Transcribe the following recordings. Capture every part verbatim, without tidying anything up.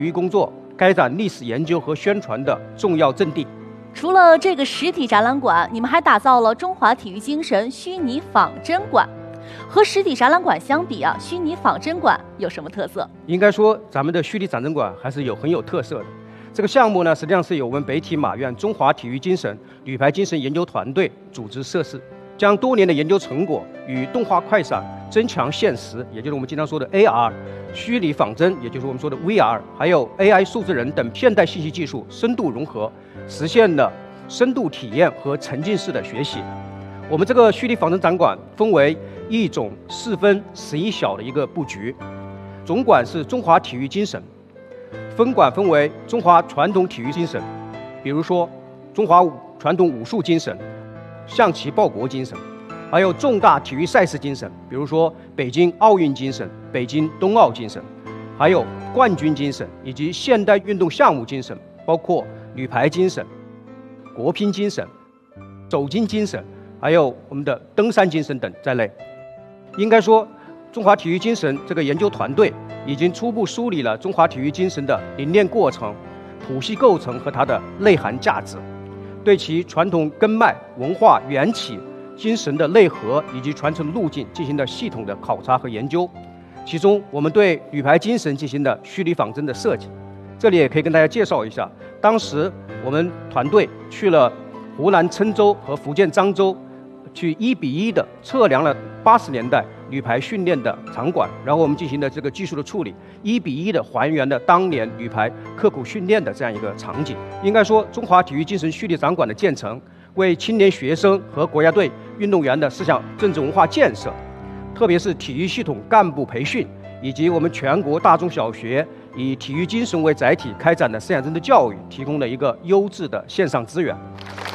体育工作开展历史研究和宣传的重要阵地。 除了这个实体展览馆，你们还打造了中华体育精神虚拟仿真馆。和实体展览馆相比啊，虚拟仿真馆有什么特色？ 应该说，咱们的虚拟展真馆还是有很有特色的。这个项目呢，实际上是由我们北体马院中华体育精神女排精神研究团队组织设施，将多年的研究成果与动画快闪、增强现实，也就是我们经常说的 A R、虚拟仿真，也就是我们说的 V R， 还有 A I 数字人等现代信息技术深度融合，实现了深度体验和沉浸式的学习。我们这个虚拟仿真展馆分为一种四分十一小的一个布局，总馆是中华体育精神，分馆分为中华传统体育精神，比如说中华传统武术精神、象棋报国精神，还有重大体育赛事精神，比如说北京奥运精神、北京冬奥精神，还有冠军精神以及现代运动项目精神，包括女排精神、国乒精神、走金精神，还有我们的登山精神等在内。应该说，中华体育精神这个研究团队已经初步梳理了中华体育精神的凝练过程、谱系构成和它的内涵价值，对其传统根脉、文化缘起、精神的内核以及传承路径进行了系统的考察和研究。其中，我们对女排精神进行了虚拟仿真的设计。这里也可以跟大家介绍一下，当时我们团队去了湖南郴州和福建漳州，去一比一的测量了八十年代女排训练的场馆，然后我们进行了这个技术的处理，一比一的还原了当年女排刻苦训练的这样一个场景。应该说，中华体育精神虚拟展馆的建成，为青年学生和国家队运动员的思想政治文化建设，特别是体育系统干部培训，以及我们全国大中小学以体育精神为载体开展的思想政治教育，提供了一个优质的线上资源。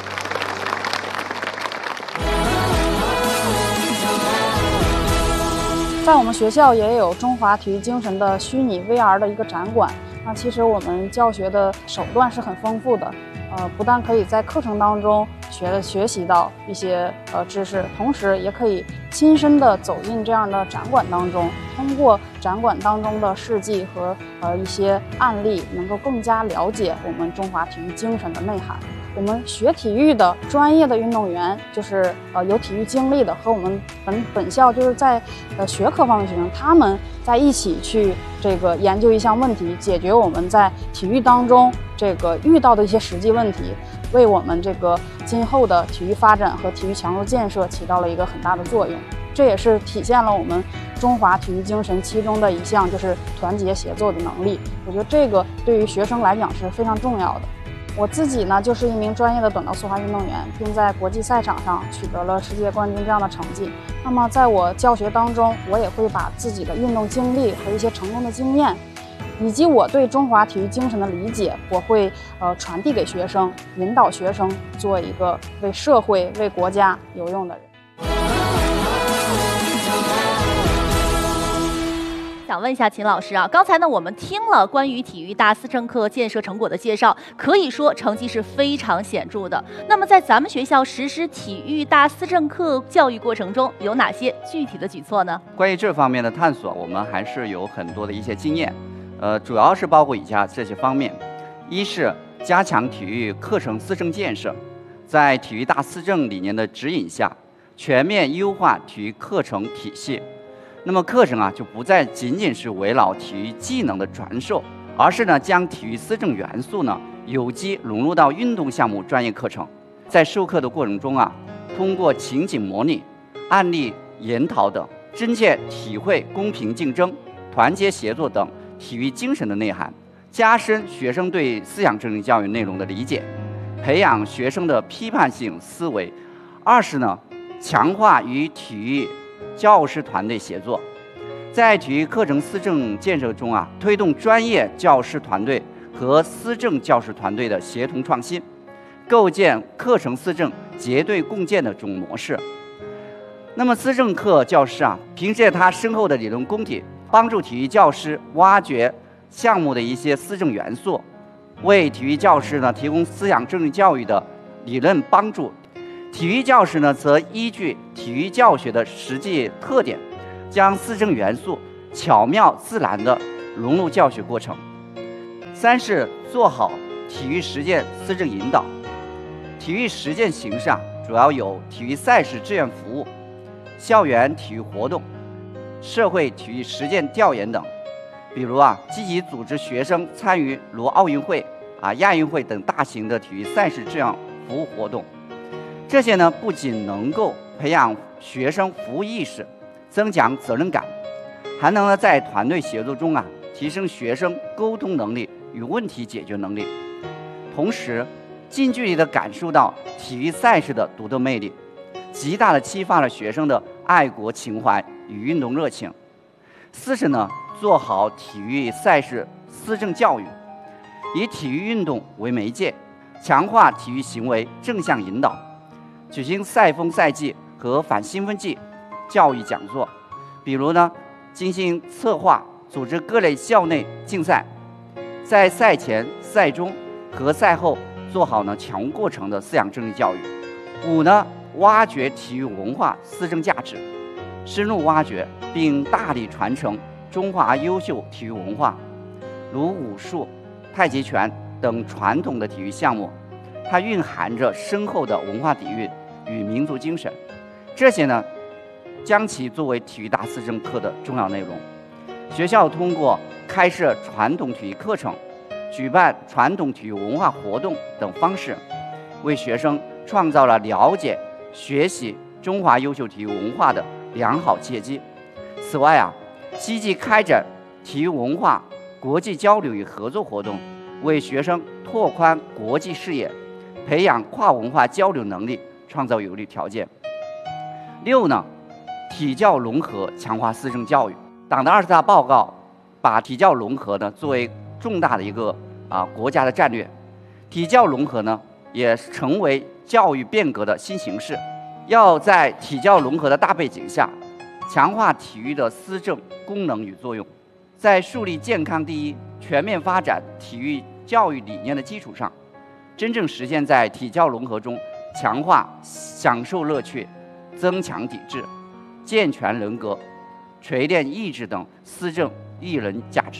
在我们学校也有中华体育精神的虚拟 V R 的一个展馆。那其实我们教学的手段是很丰富的，呃，不但可以在课程当中学学习到一些呃知识，同时也可以亲身的走进这样的展馆当中，通过展馆当中的事迹和呃一些案例，能够更加了解我们中华体育精神的内涵。我们学体育的专业的运动员，就是呃有体育经历的，和我们本本校就是在呃学科方面学生，他们在一起去这个研究一项问题，解决我们在体育当中这个遇到的一些实际问题，为我们这个今后的体育发展和体育强弱建设起到了一个很大的作用。这也是体现了我们中华体育精神其中的一项，就是团结协作的能力。我觉得这个对于学生来讲是非常重要的。我自己呢，就是一名专业的短道速滑运动员，并在国际赛场上取得了世界冠军这样的成绩。那么在我教学当中，我也会把自己的运动经历和一些成功的经验，以及我对中华体育精神的理解，我会呃传递给学生，引导学生做一个为社会、为国家有用的人。 想问一下秦老师啊，刚才呢我们听了关于体育大思政课建设成果的介绍，可以说成绩是非常显著的。那么在咱们学校实施体育大思政课教育过程中，有哪些具体的举措呢？ 关于这方面的探索，我们还是有很多的一些经验，呃，主要是包括以下这些方面：一是加强体育课程思政建设，在体育大思政理念的指引下，全面优化体育课程体系。那么课程啊，就不再仅仅是围绕体育技能的传授，而是呢将体育思政元素呢有机融入到运动项目专业课程。在授课的过程中啊，通过情景模拟、案例研讨等，真切体会公平竞争、团结协作等体育精神的内涵，加深学生对思想政治教育内容的理解，培养学生的批判性思维。二是呢，强化与体育教师团队协作，在体育课程思政建设中啊，推动专业教师团队和思政教师团队的协同创新，构建课程思政结对共建的这种模式。那么思政课教师啊，凭借他深厚的理论功底，帮助体育教师挖掘项目的一些思政元素，为体育教师呢提供思想政治教育的理论帮助。体育教师呢，则依据体育教学的实际特点，将思政元素巧妙自然地融入教学过程。 三是做好体育实践思政引导。体育实践形式啊，主要有体育赛事志愿服务、校园体育活动、社会体育实践调研等。比如啊，积极组织学生参与如奥运会、啊亚运会等大型的体育赛事志愿服务活动。这些呢，不仅能够培养学生服务意识，增强责任感，还能呢在团队协作中啊，提升学生沟通能力与问题解决能力，同时近距离地感受到体育赛事的独特魅力，极大地激发了学生的爱国情怀与运动热情。四是呢，做好体育赛事思政教育，以体育运动为媒介，强化体育行为正向引导，举行赛风赛季和反兴奋剂教育讲座。比如呢，精心策划组织各类校内竞赛，在赛前、赛中和赛后做好呢全过程的思想政治教育。五呢，挖掘体育文化思政价值，深入挖掘并大力传承中华优秀体育文化，如武术、太极拳等传统的体育项目，它蕴含着深厚的文化底蕴与民族精神。这些呢，将其作为体育大思政课的重要内容。学校通过开设传统体育课程、举办传统体育文化活动等方式，为学生创造了了解、学习中华优秀体育文化的良好契机。此外啊，积极开展体育文化国际交流与合作活动，为学生拓宽国际视野、培养跨文化交流能力创造有利条件。六呢，体教融合，强化思政教育。党的二十大报告把体教融合呢作为重大的一个啊国家的战略，体教融合呢也成为教育变革的新形式。要在体教融合的大背景下，强化体育的思政功能与作用，在树立健康第一、全面发展体育教育理念的基础上，真正实现在体教融合中强化享受乐趣、增强体质、健全人格、锤炼意志等思政艺人价值。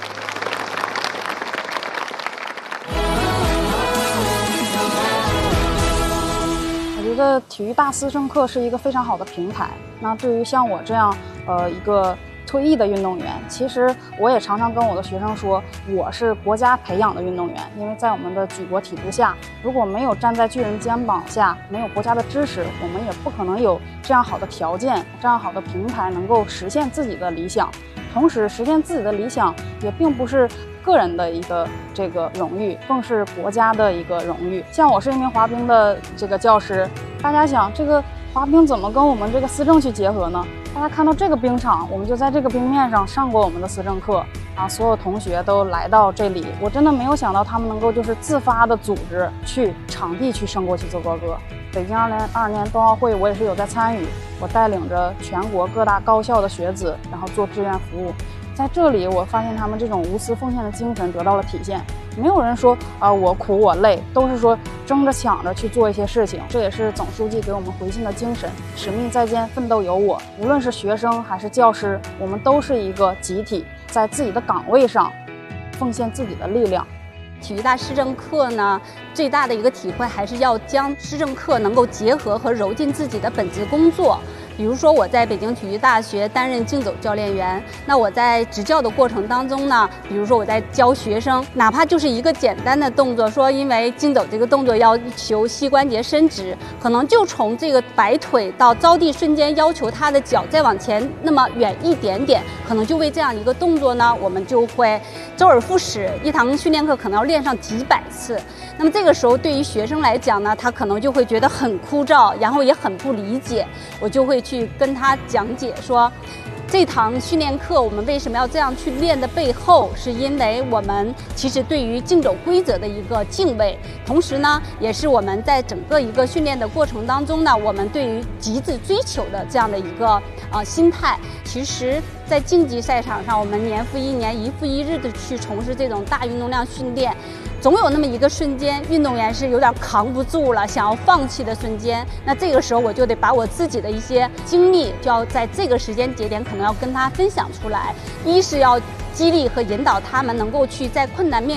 我觉得体育大思政课是一个非常好的平台。那对于像我这样呃一个退役的运动员，其实我也常常跟我的学生说，我是国家培养的运动员。因为在我们的举国体制下，如果没有站在巨人肩膀下，没有国家的支持，我们也不可能有这样好的条件、这样好的平台，能够实现自己的理想。同时，实现自己的理想也并不是个人的一个这个荣誉，更是国家的一个荣誉。像我是一名滑冰的这个教师，大家想这个滑冰怎么跟我们这个思政去结合呢？大家看到这个冰场，我们就在这个冰面上上过我们的思政课啊，所有同学都来到这里，我真的没有想到他们能够就是自发的组织去场地去升国旗奏国歌。北京二零二二年冬奥会我也是有在参与，我带领着全国各大高校的学子，然后做志愿服务。在这里我发现他们这种无私奉献的精神得到了体现，没有人说啊、呃、我苦我累，都是说争着抢着去做一些事情。这也是总书记给我们回信的精神，使命在肩，奋斗有我。无论是学生还是教师，我们都是一个集体，在自己的岗位上奉献自己的力量。 体育大思政课呢，最大的一个体会还是要将思政课能够结合和揉进自己的本职工作。比如说我在北京体育大学担任竞走教练员，那我在执教的过程当中呢，比如说我在教学生，哪怕就是一个简单的动作，说因为竞走这个动作要求膝关节伸直，可能就从这个摆腿到着地瞬间要求他的脚再往前那么远一点点，可能就为这样一个动作呢，我们就会周而复始，一堂训练课可能要练上几百次。那么这个时候对于学生来讲呢，他可能就会觉得很枯燥，然后也很不理解，我就会去跟他讲解说，这堂训练课我们为什么要这样去练的背后，是因为我们其实对于竞走规则的一个敬畏，同时呢，也是我们在整个一个训练的过程当中呢，我们对于极致追求的这样的一个呃心态。其实在竞技赛场上，我们年复一年、一复一日的去从事这种大运动量训练，总有那么一个瞬间，运动员是有点扛不住了，想要放弃的瞬间。那这个时候我就得把我自己的一些经历，就要在这个时间节点可能要跟他分享出来。一是要激励和引导他们能够去在困难面